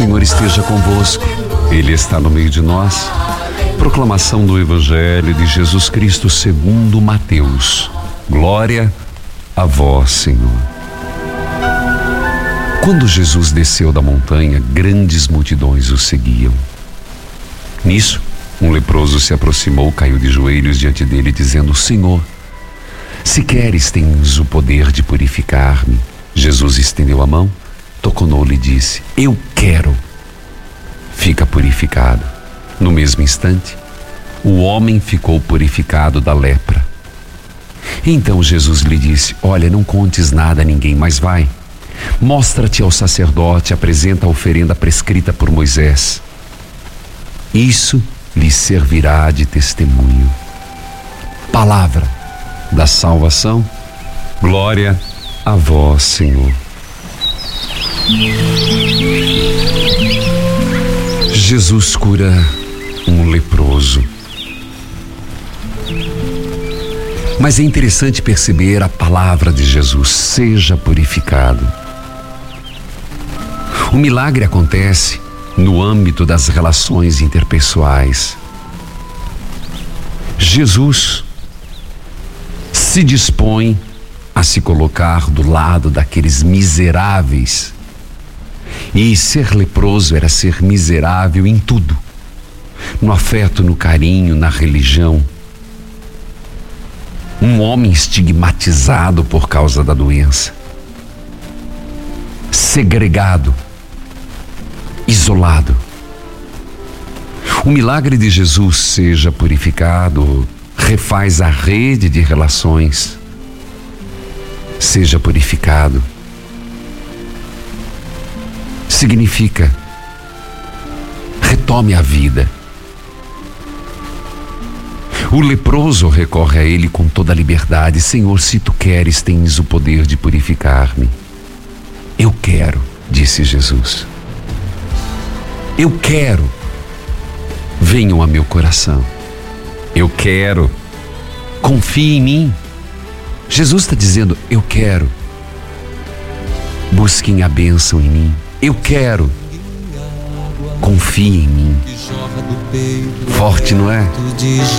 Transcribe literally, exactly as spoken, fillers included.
Senhor esteja convosco. Ele está no meio de nós. Proclamação do Evangelho de Jesus Cristo segundo Mateus. Glória a vós, Senhor. Quando Jesus desceu da montanha, grandes multidões o seguiam. Nisso, um leproso se aproximou, caiu de joelhos diante dele, dizendo: Senhor, se queres, tens o poder de purificar-me. Jesus estendeu a mão, tocou nele e disse: Eu quero. Fica purificado. No mesmo instante, o homem ficou purificado da lepra. Então Jesus lhe disse: Olha, não contes nada a ninguém, mas vai, mostra-te ao sacerdote, apresenta a oferenda prescrita por Moisés. Isso lhe servirá de testemunho. Palavra da salvação. Glória a vós, Senhor. Jesus cura um leproso. Mas é interessante perceber a palavra de Jesus: seja purificado. O milagre acontece no âmbito das relações interpessoais. Jesus se dispõe a se colocar do lado daqueles miseráveis. E ser leproso era ser miserável em tudo: no afeto, no carinho, na religião. Um homem estigmatizado por causa da doença, segregado, isolado. O milagre de Jesus, seja purificado, refaz a rede de relações. Seja purificado significa retome a vida. O leproso recorre a ele com toda a liberdade: Senhor, se tu queres, tens o poder de purificar-me. Eu quero, disse Jesus. Eu quero. Venham a meu coração. Eu quero. Confie em mim. Jesus está dizendo: eu quero. Busquem a bênção em mim. Eu quero. Confie em mim. Forte, não é?